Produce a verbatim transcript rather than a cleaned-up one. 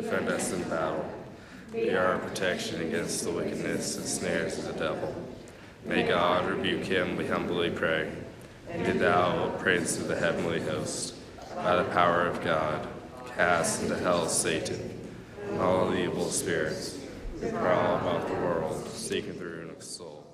defend us in battle. Be our protection against the wickedness and snares of the devil. May God rebuke him, we humbly pray. And do thou, O Prince of the heavenly host, by the power of God, cast into hell Satan and all the evil spirits who prowl about the world, seeking the ruin of souls.